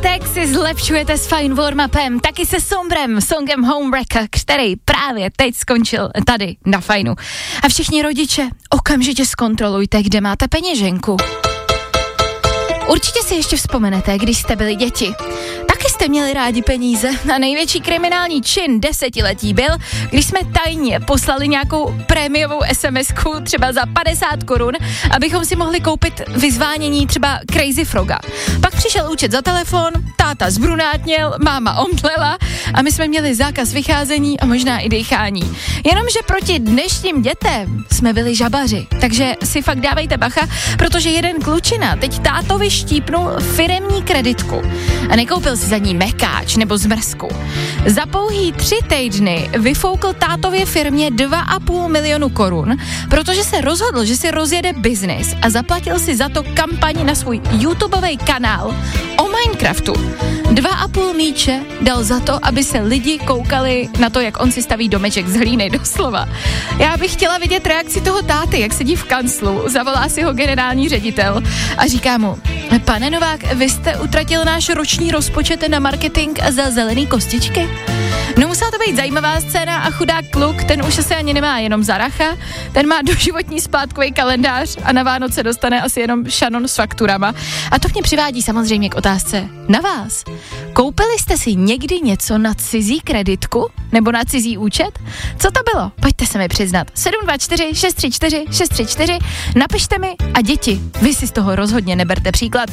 pátek si zlepšujete s Fine warm-upem, taky se Sombrem, songem Homewrecker, který právě teď skončil tady na Fajnu. A všichni rodiče, okamžitě zkontrolujte, kde máte peněženku. Určitě si ještě vzpomenete, když jste byli děti. Taky jste měli rádi peníze a největší kriminální čin desetiletí byl, když jsme tajně poslali nějakou prémiovou SMS-ku třeba za 50 korun, abychom si mohli koupit vyzvánění třeba Crazy Froga. Pak přišel účet za telefon, táta zbrunátněl, máma omdlela a my jsme měli zákaz vycházení a možná i dýchání. Jenomže proti dnešním dětem jsme byli žabaři, takže si fakt dávejte bacha, protože jeden klučina teď tátovi štípnul firemní kreditku a nekoupil si za ní mekáč nebo zmrzku. Za pouhý 3 týdny vyfoukl tátově firmě 2,5 milionu korun, protože se rozhodl, že si rozjede biznis a zaplatil si za to kampaň na svůj YouTubeový kanál o Minecraftu. 2,5 míče dal za to, aby se lidi koukali na to, jak on si staví domeček z hlíny, doslova. Já bych chtěla vidět reakci toho táty, jak sedí v kanclu, zavolá si ho generální ředitel a říká mu: pane Novák, vy jste utratil náš roční rozpočet na marketing za zelený kostičky? No musela to být zajímavá scéna a chudák kluk, ten už asi ani nemá jenom zaracha, ten má doživotní splátkový kalendář a na Vánoce dostane asi jenom šanon s fakturama. A to mě přivádí samozřejmě k otázce na vás. Koupili jste si někdy něco na cizí kreditku nebo na cizí účet? Co to bylo? Pojďte se mi přiznat. 724 634 634, napište mi a děti, vy si z toho rozhodně neberte příklad.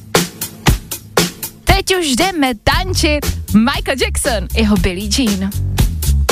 Teď už jdeme tančit. Michael Jackson, jeho Billie Jean.